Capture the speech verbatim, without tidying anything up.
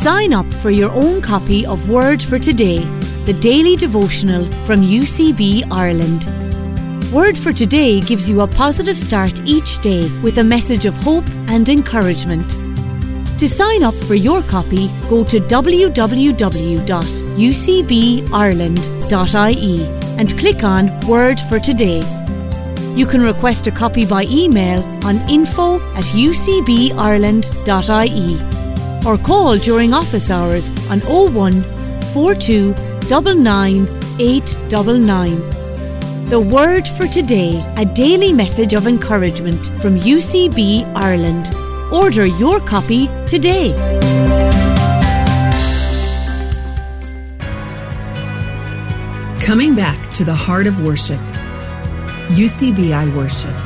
Sign up for your own copy of Word for Today, the daily devotional from U C B Ireland. Word for Today gives you a positive start each day with a message of hope and encouragement. To sign up for your copy, go to w w w dot u c b ireland dot i e and click on Word for Today. You can request a copy by email on info at u c b ireland dot i e or call during office hours on oh one, four two nine nine, eight nine nine. The Word for Today, a daily message of encouragement from U C B Ireland. Order your copy today. Coming back to the heart of worship. U C B I Worship.